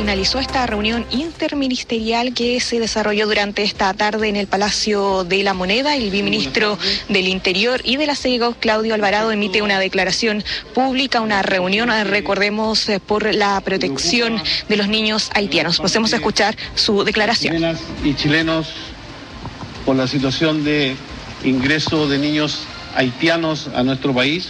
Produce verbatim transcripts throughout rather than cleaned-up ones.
finalizó esta reunión interministerial que se desarrolló durante esta tarde en el Palacio de la Moneda. El viceministro del Interior y de la C E G O, Claudio Alvarado, emite una declaración pública, una reunión, recordemos, por la protección de los niños haitianos. Pasemos a escuchar su declaración. Chilenas y chilenos, por la situación de ingreso de niños haitianos a nuestro país,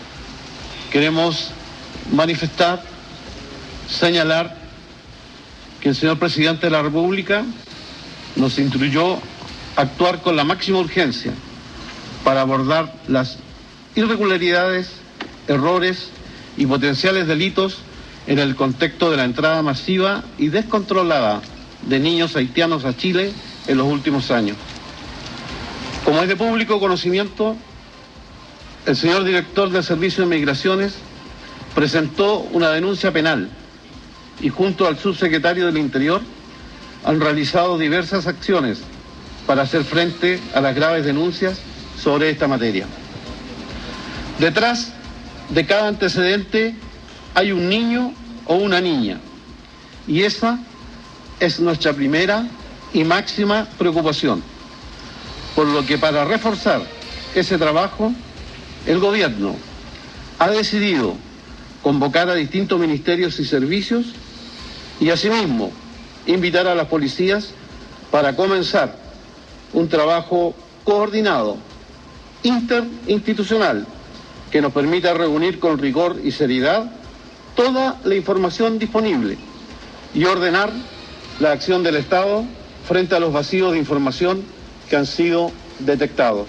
queremos manifestar, señalar que el señor presidente de la República nos instruyó a actuar con la máxima urgencia para abordar las irregularidades, errores y potenciales delitos en el contexto de la entrada masiva y descontrolada de niños haitianos a Chile en los últimos años. Como es de público conocimiento, el señor director del Servicio de Migraciones presentó una denuncia penal y junto al subsecretario del Interior han realizado diversas acciones para hacer frente a las graves denuncias sobre esta materia. Detrás de cada antecedente hay un niño o una niña, y esa es nuestra primera y máxima preocupación, por lo que para reforzar ese trabajo, el Gobierno ha decidido convocar a distintos ministerios y servicios y asimismo invitar a las policías para comenzar un trabajo coordinado, interinstitucional, que nos permita reunir con rigor y seriedad toda la información disponible y ordenar la acción del Estado frente a los vacíos de información que han sido detectados.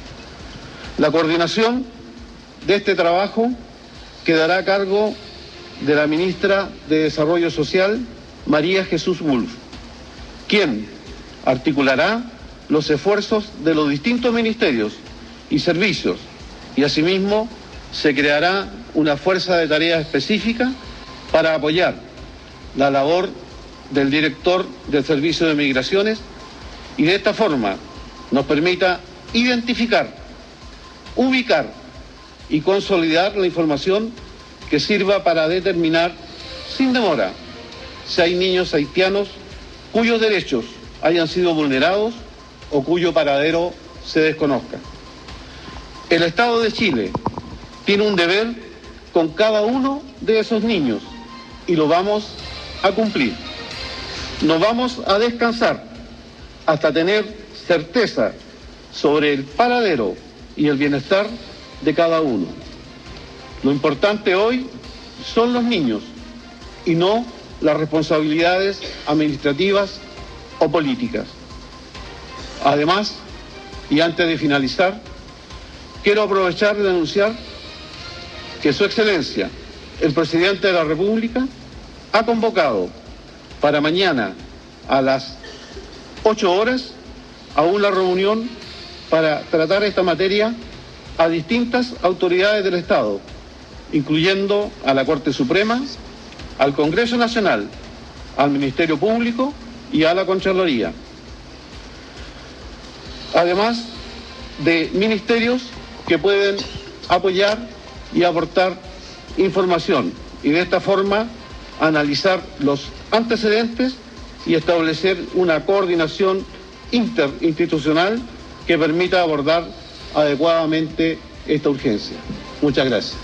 La coordinación de este trabajo quedará a cargo de la ministra de Desarrollo Social, María Jesús Wolf, quien articulará los esfuerzos de los distintos ministerios y servicios, y asimismo se creará una fuerza de tarea específica para apoyar la labor del director del Servicio de Migraciones y de esta forma nos permita identificar, ubicar y consolidar la información que sirva para determinar sin demora si hay niños haitianos cuyos derechos hayan sido vulnerados o cuyo paradero se desconozca. El Estado de Chile tiene un deber con cada uno de esos niños y lo vamos a cumplir. No vamos a descansar hasta tener certeza sobre el paradero y el bienestar de cada uno. Lo importante hoy son los niños y no las responsabilidades administrativas o políticas. Además, y antes de finalizar, quiero aprovechar de anunciar que Su Excelencia, el Presidente de la República, ha convocado para mañana a las ocho horas a una reunión para tratar esta materia a distintas autoridades del Estado, incluyendo a la Corte Suprema, al Congreso Nacional, al Ministerio Público y a la Contraloría. Además de ministerios que pueden apoyar y aportar información y de esta forma analizar los antecedentes y establecer una coordinación interinstitucional que permita abordar adecuadamente esta urgencia. Muchas gracias.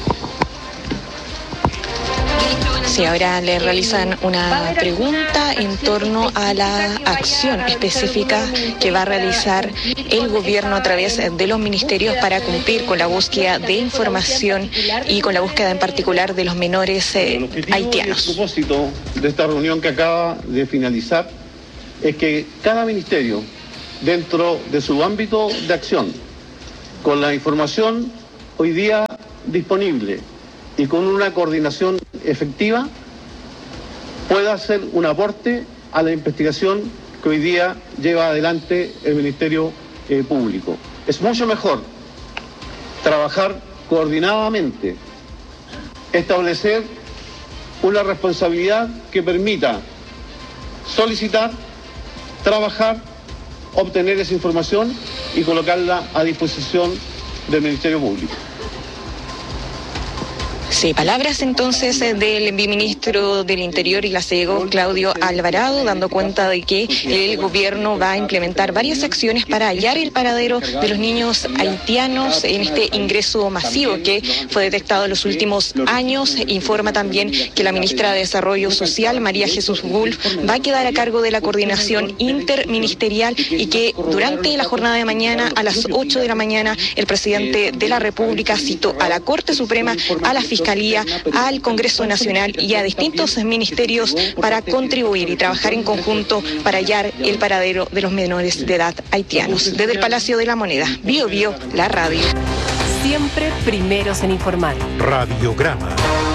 Sí, ahora le realizan una pregunta en torno a la acción específica que va a realizar el gobierno a través de los ministerios para cumplir con la búsqueda de información y con la búsqueda en particular de los menores eh, haitianos. El propósito de esta reunión que acaba de finalizar es que cada ministerio, dentro de su ámbito de acción, con la información hoy día disponible y con una coordinación efectiva, pueda hacer un aporte a la investigación que hoy día lleva adelante el Ministerio eh, Público. Es mucho mejor trabajar coordinadamente, establecer una responsabilidad que permita solicitar, trabajar, obtener esa información y colocarla a disposición del Ministerio Público. Sí, palabras entonces del viceministro del Interior y la SEGO, Claudio Alvarado, dando cuenta de que el gobierno va a implementar varias acciones para hallar el paradero de los niños haitianos en este ingreso masivo que fue detectado en los últimos años. Informa también que la ministra de Desarrollo Social, María Jesús Wolf, va a quedar a cargo de la coordinación interministerial y que durante la jornada de mañana, a las ocho de la mañana, el presidente de la República citó a la Corte Suprema, a la Fiscalía, al Congreso Nacional y a distintos ministerios para contribuir y trabajar en conjunto para hallar el paradero de los menores de edad haitianos. Desde el Palacio de la Moneda, Bio Bio, la radio. Siempre primeros en informar. Radiograma.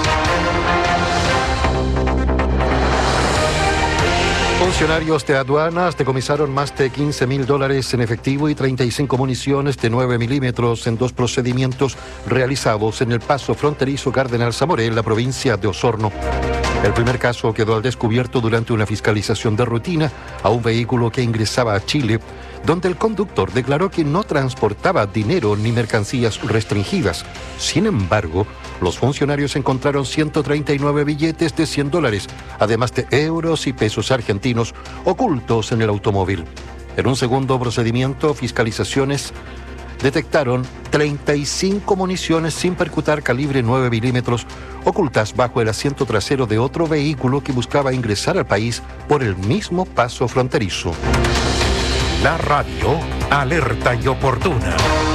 Funcionarios de aduanas decomisaron más de quince mil dólares en efectivo y treinta y cinco municiones de nueve milímetros en dos procedimientos realizados en el paso fronterizo Cardenal Zamoré, en la provincia de Osorno. El primer caso quedó al descubierto durante una fiscalización de rutina a un vehículo que ingresaba a Chile, donde el conductor declaró que no transportaba dinero ni mercancías restringidas. Sin embargo, los funcionarios encontraron ciento treinta y nueve billetes de cien dólares, además de euros y pesos argentinos ocultos en el automóvil. En un segundo procedimiento, fiscalizaciones detectaron treinta y cinco municiones sin percutar calibre nueve milímetros ocultas bajo el asiento trasero de otro vehículo que buscaba ingresar al país por el mismo paso fronterizo. La radio, alerta y oportuna.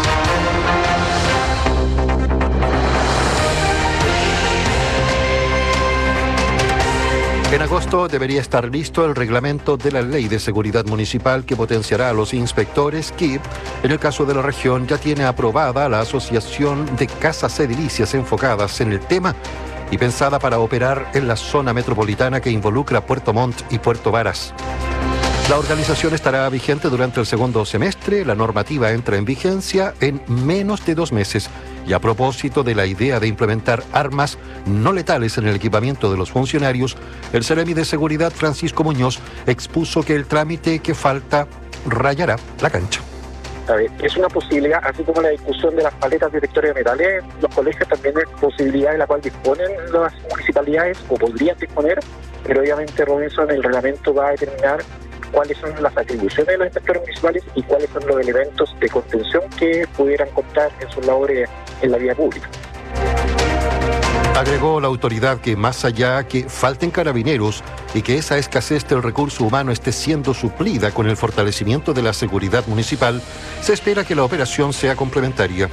En agosto debería estar listo el reglamento de la Ley de Seguridad Municipal que potenciará a los inspectores que, en el caso de la región, ya tiene aprobada la Asociación de Casas Edilicias enfocadas en el tema y pensada para operar en la zona metropolitana que involucra Puerto Montt y Puerto Varas. La organización estará vigente durante el segundo semestre. La normativa entra en vigencia en menos de dos meses. Y a propósito de la idea de implementar armas no letales en el equipamiento de los funcionarios, el Seremi de Seguridad, Francisco Muñoz, expuso que el trámite que falta rayará la cancha. A ver, es una posibilidad, así como la discusión de las paletas detectores de metales, los colegios también es posibilidad de la cual disponen las municipalidades o podrían disponer, pero obviamente Robinson, el reglamento va a determinar cuáles son las atribuciones de los inspectores municipales y cuáles son los elementos de contención que pudieran contar en sus labores en la vía pública. Agregó la autoridad que más allá que falten carabineros y que esa escasez del recurso humano esté siendo suplida con el fortalecimiento de la seguridad municipal, se espera que la operación sea complementaria.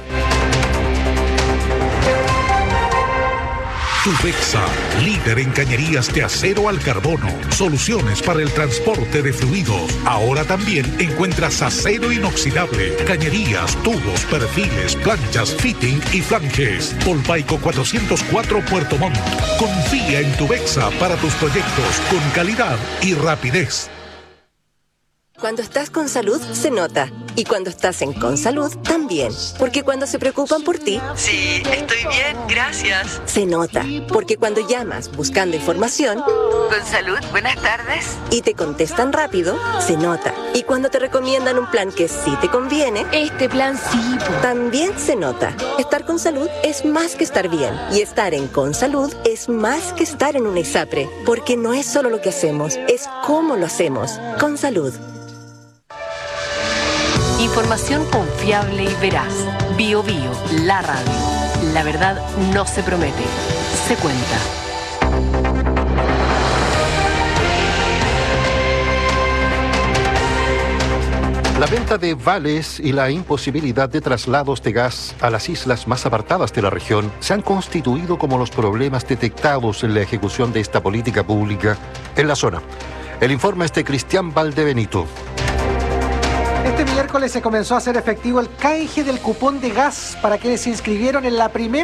Tubexa, líder en cañerías de acero al carbono, soluciones para el transporte de fluidos. Ahora también encuentras acero inoxidable, cañerías, tubos, perfiles, planchas, fitting y flanges. Polpaico cuatrocientos cuatro Puerto Montt. Confía en Tubexa para tus proyectos con calidad y rapidez. Cuando estás con salud, se nota. Y cuando estás en Consalud, también. Porque cuando se preocupan por ti... Sí, estoy bien, gracias. Se nota. Porque cuando llamas buscando información... Consalud, buenas tardes. Y te contestan rápido, se nota. Y cuando te recomiendan un plan que sí te conviene... Este plan sí. También se nota. Estar con salud es más que estar bien. Y estar en Consalud es más que estar en una ISAPRE. Porque no es solo lo que hacemos, es cómo lo hacemos. Consalud. Información confiable y veraz. Bio Bio, la radio. La verdad no se promete, se cuenta. La venta de vales y la imposibilidad de traslados de gas a las islas más apartadas de la región se han constituido como los problemas detectados en la ejecución de esta política pública en la zona. El informe es de Cristian Valdebenito. Este miércoles se comenzó a hacer efectivo el canje del cupón de gas para quienes se inscribieron en la primera